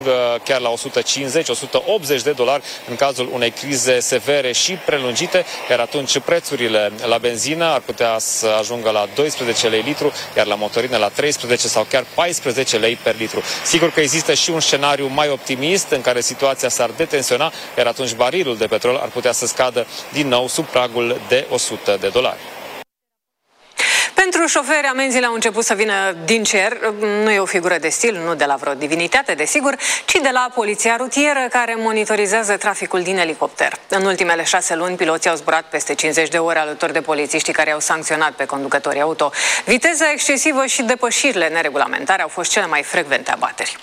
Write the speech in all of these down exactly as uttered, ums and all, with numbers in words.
chiar la o sută cincizeci - o sută optzeci de dolari în cazul unei crize severe și prelungite, iar atunci prețurile la benzină ar putea să ajungă la doisprezece lei litru, iar la motorină la treisprezece sau chiar paisprezece lei per litru. Sigur că există și un scenariu mai optimist în care situația s-ar detensiona, iar atunci barilul de petrol ar putea să scadă din nou sub pragul de o sută de dolari. Pentru șoferi, amenziile au început să vină din cer. Nu e o figură de stil, nu de la vreo divinitate, desigur, ci de la poliția rutieră, care monitorizează traficul din elicopter. În ultimele șase luni, piloții au zburat peste cincizeci de ore alături de polițiștii care au sancționat pe conducătorii auto. Viteza excesivă și depășirile neregulamentare au fost cele mai frecvente abateri.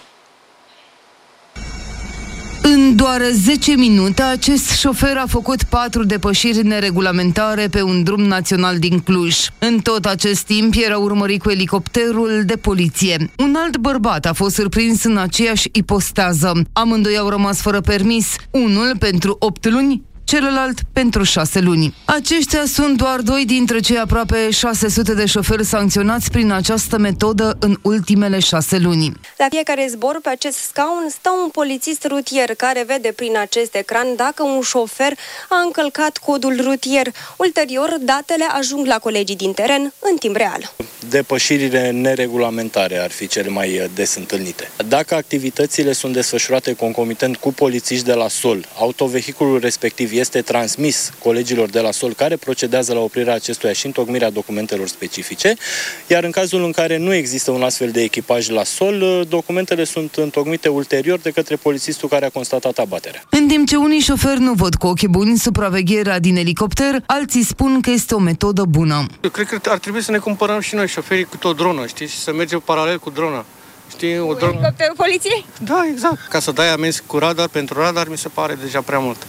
În doar zece minute, acest șofer a făcut patru depășiri neregulamentare pe un drum național din Cluj. În tot acest timp era urmărit cu elicopterul de poliție. Un alt bărbat a fost surprins în aceeași ipostază. Amândoi au rămas fără permis, unul pentru opt luni, celălalt pentru șase luni. Aceștia sunt doar doi dintre cei aproape șase sute de șoferi sancționați prin această metodă în ultimele șase luni. La fiecare zbor pe acest scaun stă un polițist rutier care vede prin acest ecran dacă un șofer a încălcat codul rutier. Ulterior, datele ajung la colegii din teren în timp real. Depășirile neregulamentare ar fi cele mai des întâlnite. Dacă activitățile sunt desfășurate concomitent cu polițiști de la sol, autovehiculul respectiv este transmis colegilor de la sol care procedează la oprirea acestuia și întocmirea documentelor specifice, iar în cazul în care nu există un astfel de echipaj la sol, documentele sunt întocmite ulterior de către polițistul care a constatat abaterea. În timp ce unii șoferi nu văd cu ochi buni supravegherea din elicopter, alții spun că este o metodă bună. Eu cred că ar trebui să ne cumpărăm și noi șoferii cu o dronă, știi, și să mergem paralel cu drona. Știi, o dronă. Elicopterul poliției? Da, exact. Ca să dai amenzi cu radar, pentru radar mi se pare deja prea mult.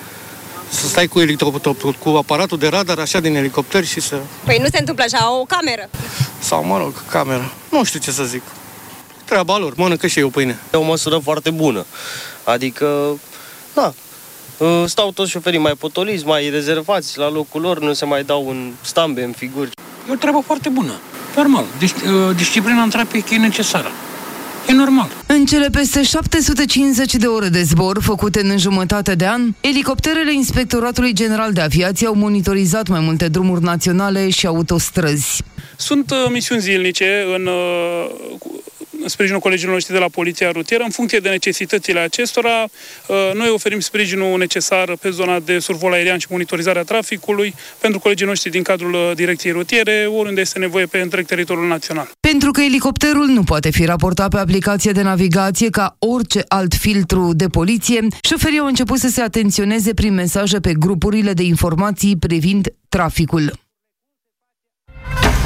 Să stai cu, cu aparatul de radar așa din elicopter și să... Păi nu se întâmplă așa, o cameră. Sau, mă rog, cameră. Nu știu ce să zic. Treaba lor, mănâncă și eu pâine. E o măsură foarte bună. Adică, da, stau toți șoferii mai potoliți, mai rezervați la locul lor, nu se mai dau în stambe, în figuri. E o treabă foarte bună. Normal. Disciplina în trafic e necesară. E normal. În cele peste șapte sute cincizeci de ore de zbor făcute în jumătate de an, elicopterele Inspectoratului General de Aviație au monitorizat mai multe drumuri naționale și autostrăzi. Sunt uh, misiuni zilnice în, uh, în sprijinul colegilor noștri de la Poliția Rutieră. În funcție de necesitățile acestora, uh, noi oferim sprijinul necesar pe zona de survol aerian și monitorizarea traficului pentru colegii noștri din cadrul uh, Direcției Rutiere, oriunde este nevoie pe întreg teritoriul național. Pentru că elicopterul nu poate fi raportat pe aplicație de navigație ca orice alt filtru de poliție, șoferii au început să se atenționeze prin mesaje pe grupurile de informații privind traficul.